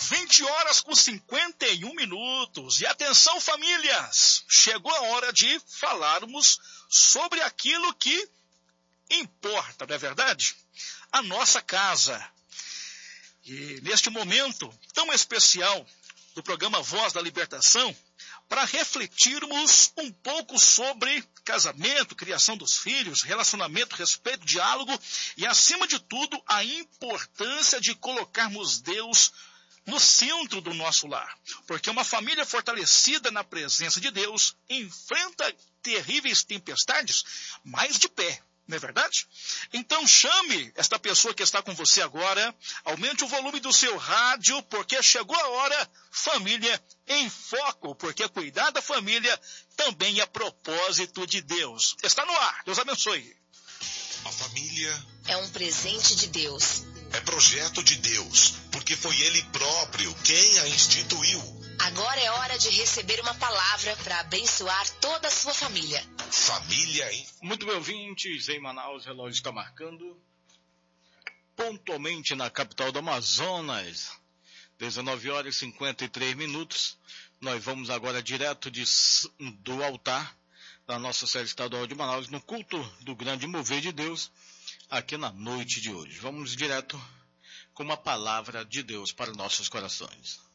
20 horas com 51 minutos. E atenção, famílias, chegou a hora de falarmos sobre aquilo que importa, não é verdade? A nossa casa. E neste momento tão especial do programa Voz da Libertação, para refletirmos um pouco sobre casamento, criação dos filhos, relacionamento, respeito, diálogo e, acima de tudo, a importância de colocarmos Deus no centro do nosso lar. Porque uma família fortalecida na presença de Deus enfrenta terríveis tempestades, mas de pé. Não é verdade? Então chame esta pessoa que está com você agora, aumente o volume do seu rádio, porque chegou a hora, família em foco, porque cuidar da família também é propósito de Deus. Está no ar, Deus abençoe. A família é um presente de Deus. É projeto de Deus, porque foi Ele próprio quem a instituiu. Agora é hora de receber uma palavra para abençoar toda a sua família. Família, hein? Muito bem, ouvintes, em Manaus, o relógio está marcando pontualmente na capital do Amazonas, 19 horas e 53 minutos. Nós vamos agora direto do altar da nossa sede estadual de Manaus, no culto do grande mover de Deus, aqui na noite de hoje. Vamos direto com uma palavra de Deus para nossos corações.